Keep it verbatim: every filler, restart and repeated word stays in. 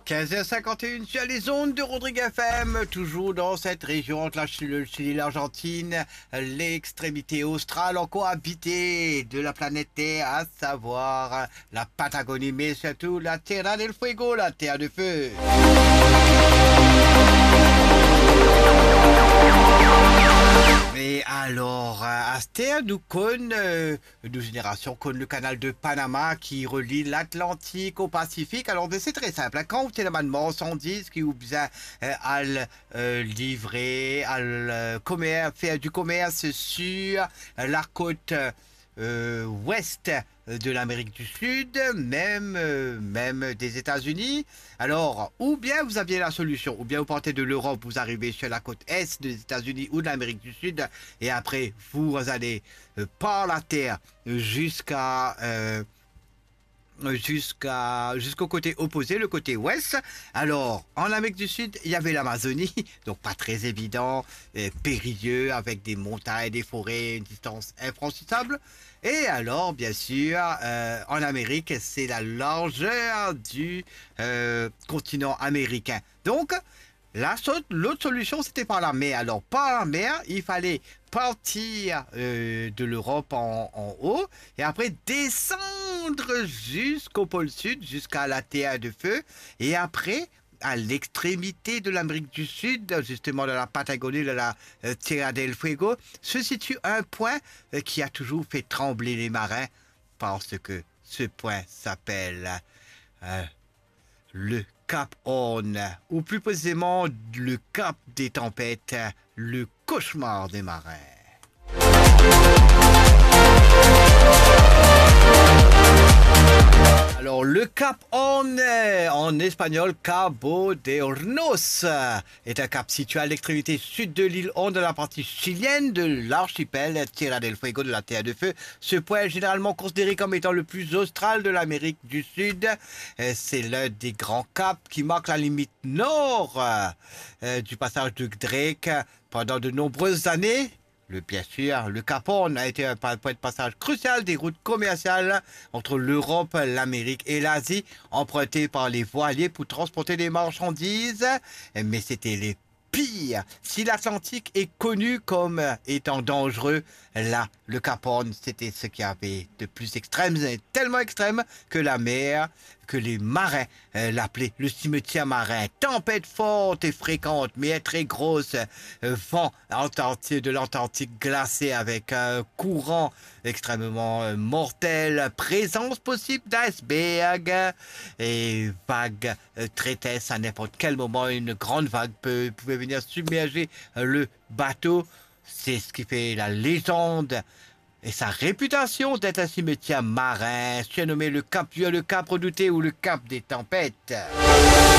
quinze heures cinquante et un sur les ondes de Rodrigue F M, toujours dans cette région entre la Chili, le Chili et l'Argentine, l'extrémité australe encore habitée de la planète Terre, à savoir la Patagonie, mais surtout la Tierra del Fuego, la Terre de Feu. Et alors, à cette terre, nous connaissons, euh, nos générations connaissent le canal de Panama qui relie l'Atlantique au Pacifique. Alors, c'est très simple. Hein. Quand vous avez la marchandise qui vous besoin euh, à le, euh, livrer, à le commerce, faire du commerce sur la côte euh, ouest de l'Amérique du Sud, même, euh, même des États-Unis. Alors, ou bien vous aviez la solution, ou bien vous partez de l'Europe, vous arrivez sur la côte est des États-Unis ou de l'Amérique du Sud, et après vous allez euh, par la terre jusqu'à euh, jusqu'à jusqu'au côté opposé, le côté ouest. Alors, en Amérique du Sud, il y avait l'Amazonie, donc pas très évident, euh, périlleux, avec des montagnes, des forêts, une distance infranchissable. Et alors, bien sûr, euh, en Amérique, c'est la largeur du euh, continent américain. Donc, l'autre solution, c'était par la mer. Alors, par la mer, il fallait partir euh, de l'Europe en, en haut et après descendre jusqu'au pôle sud, jusqu'à la Terre de Feu. Et après, à l'extrémité de l'Amérique du Sud, justement de la Patagonie, de la euh, Tierra del Fuego, se situe un point euh, qui a toujours fait trembler les marins parce que ce point s'appelle euh, le Cap Horn, ou plus précisément le Cap des Tempêtes, le cauchemar des marins. Alors, le Cap Horn, en espagnol, Cabo de Hornos, est un cap situé à l'extrémité sud de l'île Horn, de la partie chilienne de l'archipel Tierra del Fuego, de la Terre de Feu. Ce point est généralement considéré comme étant le plus austral de l'Amérique du Sud. C'est l'un des grands caps qui marque la limite nord du passage de Drake pendant de nombreuses années. Le, bien sûr, le Cap Horn a été un point de passage crucial des routes commerciales entre l'Europe, l'Amérique et l'Asie, empruntées par les voiliers pour transporter des marchandises. Mais c'était les pires. Si l'Atlantique est connu comme étant dangereux, là, le Cap Horn, c'était ce qui avait de plus extrême, tellement extrême que la mer, que les marins euh, l'appelaient le cimetière marin. Tempête forte et fréquente, mais très grosse. Euh, vent Antarctique, de l'Antarctique glacé avec un courant extrêmement euh, mortel. Présence possible d'icebergs et vagues euh, traitaient à n'importe quel moment. Une grande vague peut, pouvait venir submerger euh, le bateau. C'est ce qui fait la légende et sa réputation d'être un cimetière marin, surnommé le Cap Vieux, le Cap Redouté ou le Cap des Tempêtes.